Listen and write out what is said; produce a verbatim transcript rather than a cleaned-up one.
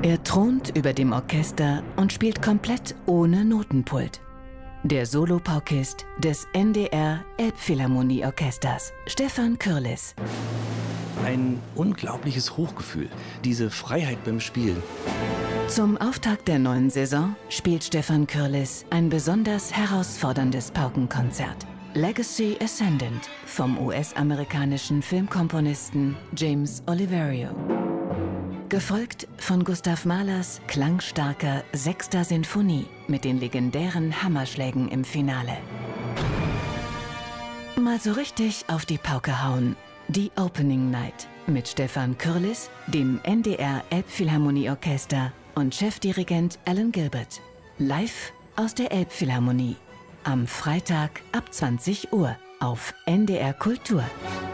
Er thront über dem Orchester und spielt komplett ohne Notenpult. Der Solopaukist des N D R Elbphilharmonieorchesters, Stefan Kürlis. Ein unglaubliches Hochgefühl, diese Freiheit beim Spielen. Zum Auftakt der neuen Saison spielt Stefan Kürlis ein besonders herausforderndes Paukenkonzert. Legacy Ascendant vom U S-amerikanischen Filmkomponisten James Oliverio. Gefolgt von Gustav Mahlers klangstarker sechster Sinfonie mit den legendären Hammerschlägen im Finale. Mal so richtig auf die Pauke hauen. Die Opening Night mit Stefan Kürlis, dem N D R Elbphilharmonieorchester und Chefdirigent Alan Gilbert. Live aus der Elbphilharmonie. Am Freitag ab zwanzig Uhr auf N D R Kultur.